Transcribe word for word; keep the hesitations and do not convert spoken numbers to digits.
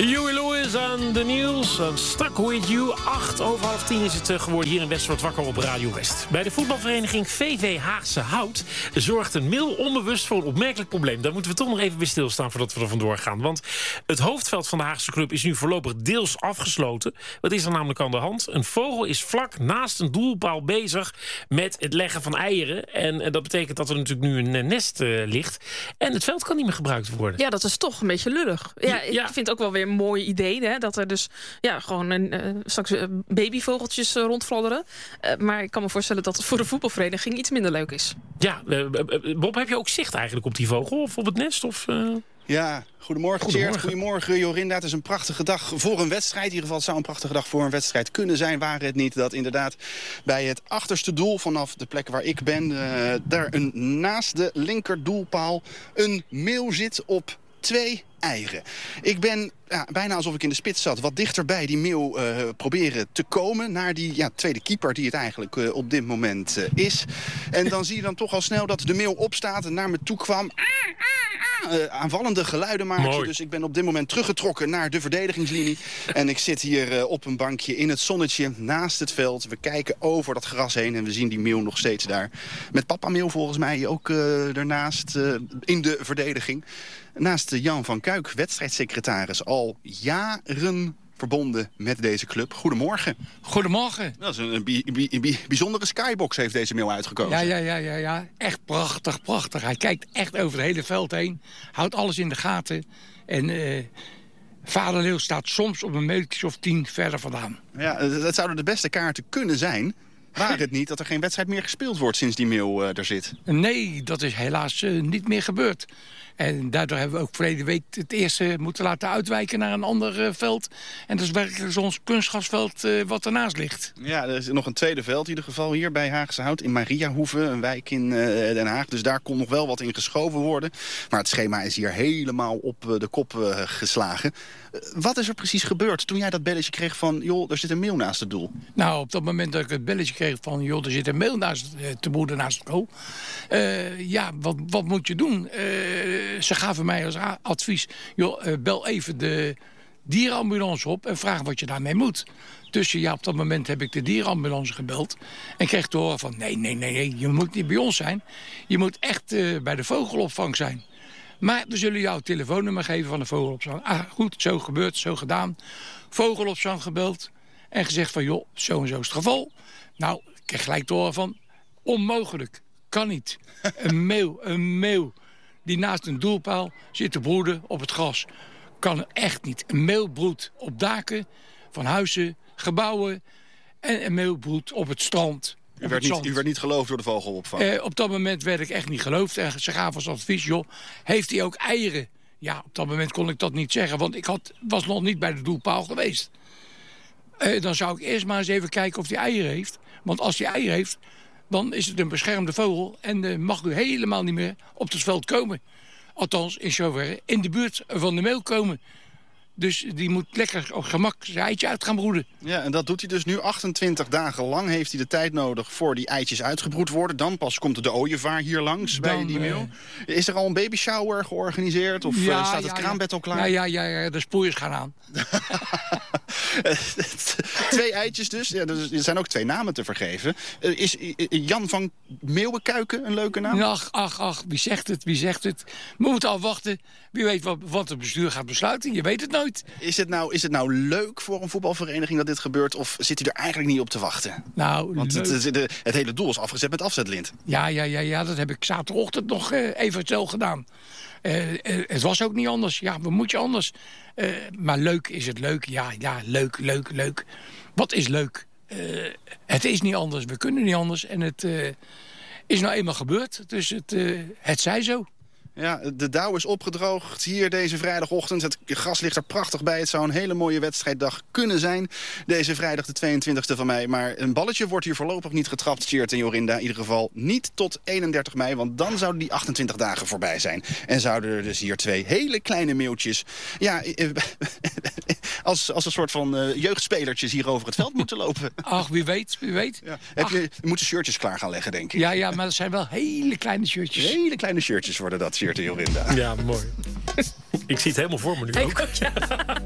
Huey Lewis aan de nieuws. Stuck with you. Acht over half tien is het geworden hier in West wordt wakker op Radio West. Bij de voetbalvereniging V V Haagse Hout zorgt een mail onbewust voor een opmerkelijk probleem. Daar moeten we toch nog even bij stilstaan voordat we er vandoor gaan. Want het hoofdveld van de Haagse club is nu voorlopig deels afgesloten. Wat is er namelijk aan de hand? Een vogel is vlak naast een doelpaal bezig met het leggen van eieren. En dat betekent dat er natuurlijk nu een nest uh, ligt. En het veld kan niet meer gebruikt worden. Ja, dat is toch een beetje lullig. Ja, ik ja. vind het ook wel weer een mooi idee. Hè, dat er dus ja, gewoon een, uh, straks uh, babyvogeltjes uh, rondfladderen. Uh, maar ik kan me voorstellen dat het voor de voetbalvereniging iets minder leuk is. Ja, uh, uh, Bob, heb je ook zicht eigenlijk op die vogel of op het nest? Of, uh... Ja, goedemorgen Tjeerd, goedemorgen Jorinda. Het is een prachtige dag voor een wedstrijd. In ieder geval het zou een prachtige dag voor een wedstrijd kunnen zijn. Waren het niet dat inderdaad bij het achterste doel vanaf de plek waar ik ben... Uh, daar een, naast de linkerdoelpaal een meeuw zit op twee eieren. Ik ben ja, bijna alsof ik in de spits zat, wat dichterbij die meeuw uh, proberen te komen naar die ja, tweede keeper die het eigenlijk uh, op dit moment uh, is. En dan zie je dan toch al snel dat de meeuw opstaat en naar me toe kwam. Uh, aanvallende geluiden maakte. Mooi. Dus ik ben op dit moment teruggetrokken naar de verdedigingslinie. En ik zit hier uh, op een bankje in het zonnetje naast het veld. We kijken over dat gras heen en we zien die meeuw nog steeds daar. Met papa meeuw volgens mij ook uh, ernaast uh, in de verdediging. Naast Jan van Kuik, wedstrijdsecretaris, al jaren verbonden met deze club. Goedemorgen. Goedemorgen. Dat is een, een, bi- bi- bi- bijzondere skybox heeft deze meeuw uitgekozen. Ja, ja, ja, ja, ja. Echt prachtig, prachtig. Hij kijkt echt over het hele veld heen. Houdt alles in de gaten. En uh, vader leeuw staat soms op een metertje of tien verder vandaan. Ja, dat zouden de beste kaarten kunnen zijn. Waar het niet dat er geen wedstrijd meer gespeeld wordt sinds die meeuw uh, er zit? Nee, dat is helaas uh, niet meer gebeurd. En daardoor hebben we ook verleden week het eerste moeten laten uitwijken naar een ander uh, veld. En dat is werkelijk ons kunstgrasveld uh, wat ernaast ligt. Ja, er is nog een tweede veld in ieder geval hier bij Haagse Hout in Mariahoeve, een wijk in uh, Den Haag. Dus daar kon nog wel wat in geschoven worden. Maar het schema is hier helemaal op uh, de kop uh, geslagen. Uh, wat is er precies gebeurd toen jij dat belletje kreeg van, joh, er zit een meeuw naast het doel? Nou, op dat moment dat ik het belletje kreeg van, joh, er zit een meeuw naast, uh, te broeden naast het goal. Uh, ja, wat, wat moet je doen? Uh, Ze gaven mij als advies, joh, uh, bel even de dierenambulance op en vraag wat je daarmee moet. Dus ja, op dat moment heb ik de dierenambulance gebeld en kreeg te horen van, nee, nee, nee, nee, je moet niet bij ons zijn. Je moet echt uh, bij de vogelopvang zijn. Maar we zullen jou het telefoonnummer geven van de vogelopvang. Ah, goed, zo gebeurd, zo gedaan. Vogelopvang gebeld en gezegd van, joh, zo en zo is het geval. Nou, ik kreeg gelijk te horen van, onmogelijk, kan niet. Een meeuw, een meeuw die naast een doelpaal zit te broeden op het gras. Kan echt niet. Een meeuw broedt op daken van huizen, gebouwen. En een meeuw broedt op het strand. U werd, niet, u werd niet geloofd door de vogelopvang? Eh, op dat moment werd ik echt niet geloofd. En ze gaven als advies, joh, heeft hij ook eieren? Ja, op dat moment kon ik dat niet zeggen, want ik had, was nog niet bij de doelpaal geweest. Eh, dan zou ik eerst maar eens even kijken of hij eieren heeft. Want als hij eieren heeft, dan is het een beschermde vogel en uh, mag u helemaal niet meer op het veld komen. Althans, in zoverre in de buurt van de meeuw komen. Dus die moet lekker op gemak zijn eitje uit gaan broeden. Ja, en dat doet hij dus nu achtentwintig dagen lang. Heeft hij de tijd nodig voor die eitjes uitgebroed worden. Dan pas komt de ooievaar hier langs dan, bij die meeuw. Uh, is er al een baby shower georganiseerd? Of ja, uh, staat het ja, kraambed ja. al klaar? Ja, ja, ja, ja, de sproeiers gaan aan. Twee eitjes dus. Ja, er zijn ook twee namen te vergeven. Uh, is uh, Jan van Meeuwenkuiken een leuke naam? Ach, ach, ach, wie zegt het, wie zegt het? We moeten afwachten. Wie weet wat, wat het bestuur gaat besluiten. Je weet het nooit. Is het, nou, is het nou leuk voor een voetbalvereniging dat dit gebeurt? Of zit u er eigenlijk niet op te wachten? Nou, Want het, het, het, het hele doel is afgezet met afzetlint. Ja, ja, ja, ja, dat heb ik zaterdagochtend nog uh, even zelf gedaan. Uh, uh, het was ook niet anders. Ja, wat moet je anders? Uh, maar leuk is het leuk. Ja, ja, leuk, leuk, leuk. Wat is leuk? Uh, het is niet anders. We kunnen niet anders. En het uh, is nou eenmaal gebeurd. Dus het, uh, het zij zo. Ja, de dauw is opgedroogd hier deze vrijdagochtend. Het gras ligt er prachtig bij. Het zou een hele mooie wedstrijddag kunnen zijn. Deze vrijdag de tweeëntwintigste van mei. Maar een balletje wordt hier voorlopig niet getrapt, Tjeerd en Jorinda. In ieder geval niet tot eenendertig mei. Want dan zouden die achtentwintig dagen voorbij zijn. En zouden er dus hier twee hele kleine meeuwtjes... Ja, als, als een soort van uh, jeugdspelertjes hier over het veld moeten lopen. Ach, wie weet, wie weet. Ja. Heb je, je moet de shirtjes klaar gaan leggen, denk ik. Ja, ja, maar dat zijn wel hele kleine shirtjes. Hele kleine shirtjes worden dat, Tjeerd en Jorinda. Ja, mooi. Ik zie het helemaal voor me nu ook. ook ja.